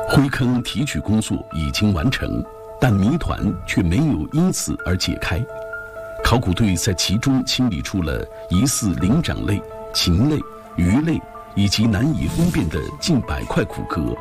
灰坑提取工作已经完成，但谜团却没有因此而解开。考古队在其中清理出了疑似灵长类、禽类、鱼类以及难以分辨的近100块骨骼。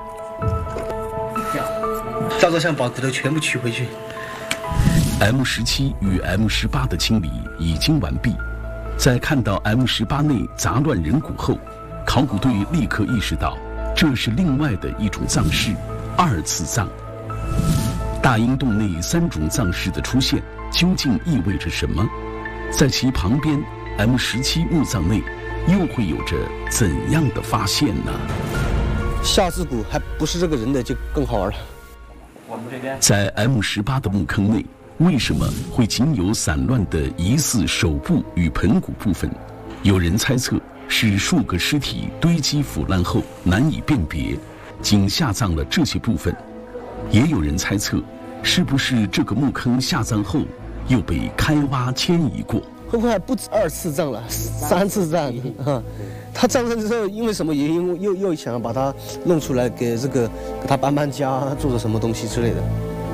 照着想把骨头全部取回去。 M17与 M18的清理已经完毕，在看到 M18内杂乱人骨后，考古队立刻意识到，这是另外的一种葬式——二次葬。大阴洞内3种葬式的出现，究竟意味着什么？在其旁边 M17墓葬内，又会有着怎样的发现呢？ 下肢骨还不是这个人的，就更好玩了。 在 M18的墓坑内，为什么会仅有散乱的疑似手部与盆骨部分？有人猜测是数个尸体堆积腐烂后难以辨别，仅下葬了这些部分。也有人猜测，是不是这个墓坑下葬后又被开挖迁移过？ 会不会还不止2次葬了，3次葬啊？他葬上之后，因为什么原因又想要把它弄出来，给他搬家，做着什么东西之类的。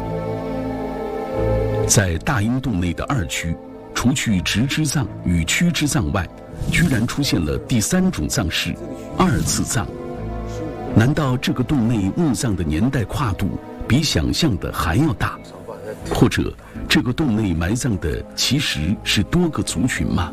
在大阴洞内的2区，除去直肢葬与曲肢葬外，居然出现了第3种葬式——二次葬。难道这个洞内墓葬的年代跨度比想象的还要大？或者这个洞内埋葬的其实是多个族群吗？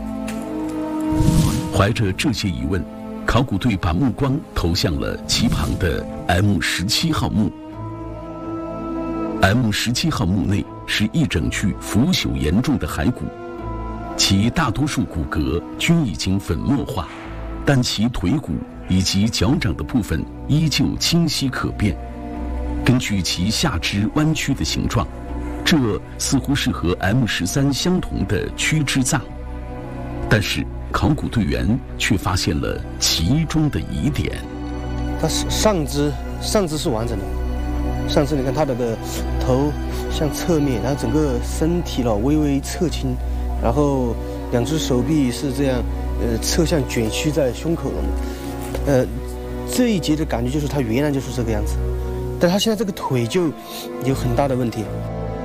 怀着这些疑问，考古队把目光投向了其旁的 M17号墓。M17号墓内是一整具腐朽严重的骸骨，其大多数骨骼均已经粉末化，但其腿骨以及脚掌的部分依旧清晰可辨。根据其下肢弯曲的形状，这似乎是和 M13相同的曲肢葬。但是考古队员却发现了其中的疑点。 它上肢是完整的，上肢你看它这个头向侧面，然后整个身体微微侧倾，然后2只手臂是这样侧向卷曲在胸口了。这一节的感觉就是它原来就是这个样子，但它现在这个腿就有很大的问题。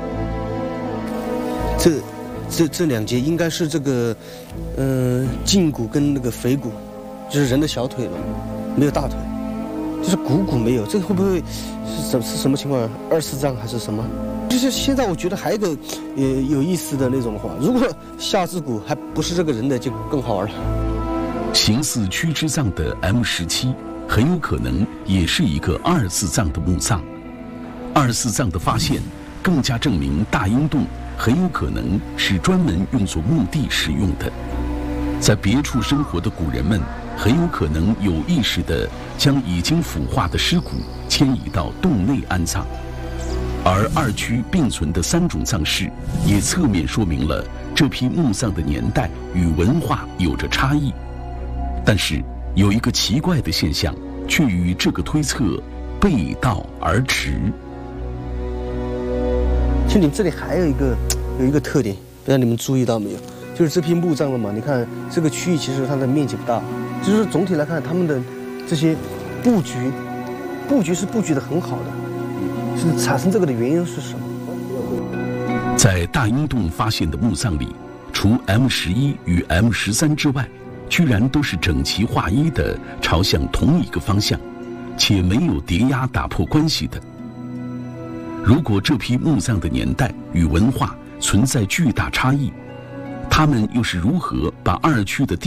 这2节应该是这个胫骨跟那个腓骨，就是人的小腿了，没有大腿，就是股没有。这个会不会是什么情况？2次葬还是什么？就是现在我觉得还有一个有意思的那种话，如果下肢骨还不是这个人的，就更好玩了。 形似曲肢葬的 M17很有可能也是一个2次葬的墓葬。2次葬的发现更加证明大阴洞很有可能是专门用作墓地使用的。在别处生活的古人们很有可能有意识地将已经腐化的尸骨迁移到洞内安葬。而2区并存的3种葬式也侧面说明了这批墓葬的年代与文化有着差异。但是有一个奇怪的现象却与这个推测背道而驰。 其实你们这里还有一个特点，不知道你们注意到没有，就是这批墓葬了嘛，你看这个区域其实它的面积不大，就是总体来看他们的这些布局是布局的很好的，是产生这个的原因是什么？ 在大阴洞发现的墓葬里，除 M11与 M13之外，居然都是整齐划一的朝向同一个方向，且没有叠压打破关系的。如果这批墓葬的年代与文化存在巨大差异，他们又是如何把2区的